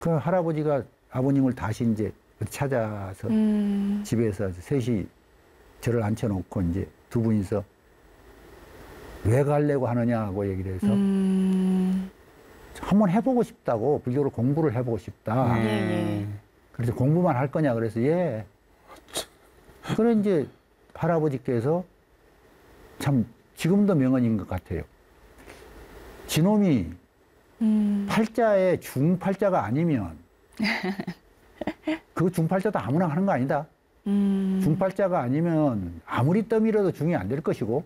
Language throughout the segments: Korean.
그 할아버지가 아버님을 다시 이제 찾아서 집에서 셋이 저를 앉혀놓고 이제 두 분이서 왜 가려고 하느냐고 얘기를 해서 한번 해보고 싶다고, 불교로 공부를 해보고 싶다. 그래서 공부만 할 거냐 그래서 예. 그래 이제 할아버지께서 참 지금도 명언인 것 같아요. 지놈이 팔자에 중팔자가 아니면 그 중팔자도 아무나 하는 거 아니다. 중팔자가 아니면 아무리 떠밀어도 중이 안 될 것이고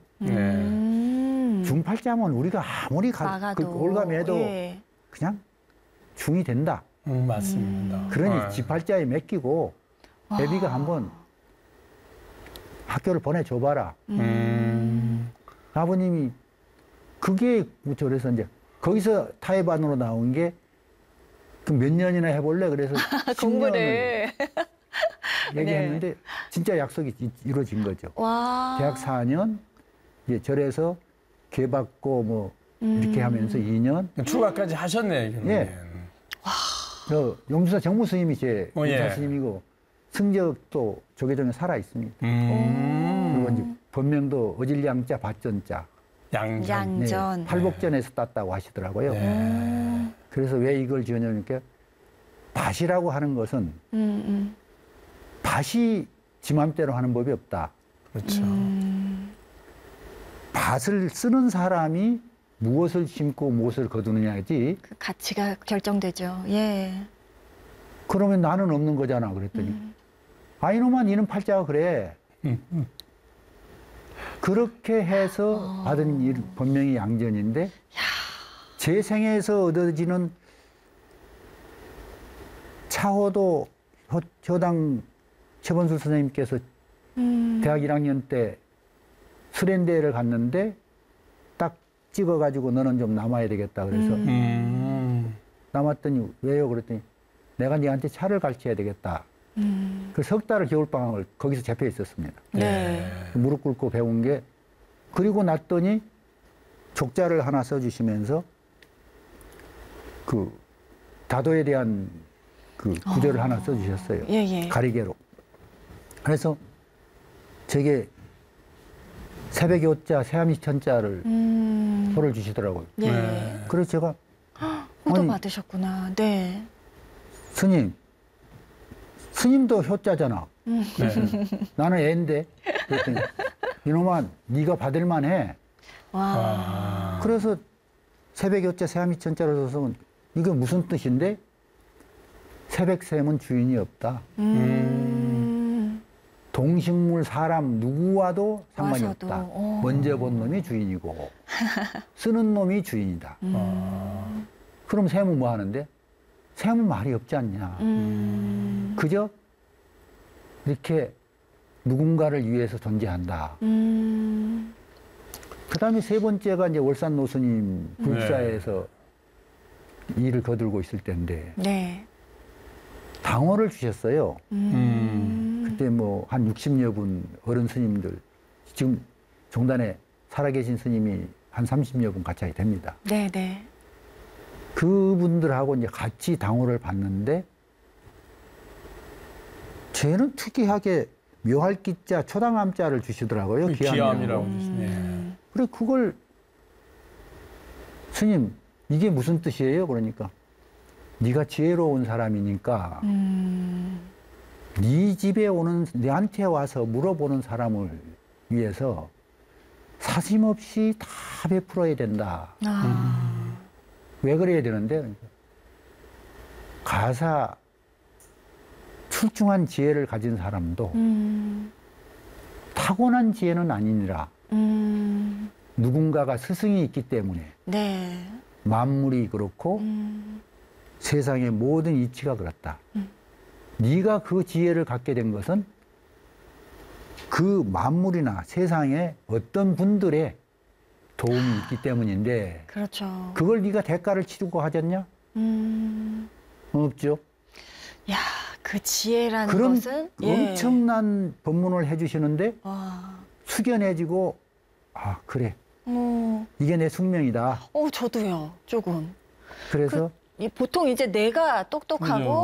중팔자면 우리가 아무리 올가매도 예. 그냥 중이 된다. 맞습니다. 그러니 지팔자에 맡기고 애비가 한번 학교를 보내줘봐라. 아버님이 그게 그래서 이제 거기서 타협안으로 나온 게 그 몇 년이나 해볼래 그래서 10년을 공부를 얘기했는데 네. 진짜 약속이 이루어진 거죠. 와. 대학 4년 이제 절에서 궤받고 뭐 이렇게 하면서 2년 출가까지 하셨네요. 결국엔. 예. 저 용주사 정무 스님이 제 예. 용사 스님이고 성적도 조계종에 살아 있습니다. 그리고 이제 본명도 어질양자 밭전자. 양전. 네, 팔복전에서 땄다고 하시더라고요. 그래서 왜 이걸 지었냐면 밭이라고 하는 것은 밭이 지 맘대로 하는 법이 없다. 그렇죠. 밭을 쓰는 사람이 무엇을 심고 무엇을 거두느냐지. 그 가치가 결정되죠. 예. 그러면 나는 없는 거잖아. 그랬더니 아 이놈아 니는 팔자가 그래. 그렇게 해서 받은 일 본명이 양전인데 제 생에서 얻어지는 차호도 효당 최본술 선생님께서 대학 1학년 때 수련대회를 갔는데 딱 찍어가지고 너는 좀 남아야 되겠다 그래서 남았더니 왜요? 그랬더니 내가 네한테 차를 가르쳐야 되겠다. 그 석 달을 겨울방학을 거기서 잡혀 있었습니다. 네. 무릎 꿇고 배운 게 그리고 났더니 족자를 하나 써주시면서 그 다도에 대한 그 구절을 하나 써주셨어요. 예. 가리개로. 그래서 제게 새벽에 오자 새암시천자를 표를 주시더라고요. 네. 그래서 제가 호도 아니, 받으셨구나. 네. 스님도 효자잖아. 나는 애인데. 그랬더니 이놈아 네가 받을 만해. 와. 그래서 새벽에 오자 새암시천자로 써서 이게 무슨 뜻인데 새백샘은 주인이 없다. 동식물 사람 누구와도 상관이 와서도, 없다. 오. 먼저 본 놈이 주인이고 쓰는 놈이 주인이다. 그럼 샘은 뭐 하는데? 샘은 말이 없지 않냐. 그저 이렇게 누군가를 위해서 존재한다. 그 다음에 세 번째가 이제 월산 노스님 불사에서 일을 거들고 있을 때인데 네. 당호를 주셨어요. 그때 뭐 한 60여 분 어른 스님들, 지금 종단에 살아계신 스님이 한 30여 분 같이 됩니다. 네. 그분들하고 이제 같이 당호를 받는데 쟤는 특이하게 묘할기자 초당암자를 주시더라고요. 기암이라고 주시네. 그래 그걸 스님 이게 무슨 뜻이에요? 그러니까 네가 지혜로운 사람이니까 네 집에 오는 내한테 와서 물어보는 사람을 위해서 사심없이 다 베풀어야 된다. 왜 그래야 되는데? 그러니까 가사 출중한 지혜를 가진 사람도 타고난 지혜는 아니니라. 누군가가 스승이 있기 때문에 네. 만물이 그렇고 세상의 모든 이치가 그렇다. 네가 그 지혜를 갖게 된 것은 그 만물이나 세상에 어떤 분들의 도움이 있기 때문인데 그렇죠. 그걸 네가 대가를 치르고 하겠냐? 없죠. 야, 그 지혜라는 그런 것은 엄청난 법문을 해주시는데 와. 숙연해지고 그래 이게 내 숙명이다. 저도요. 조금. 그래서 보통 이제 내가 똑똑하고 그죠.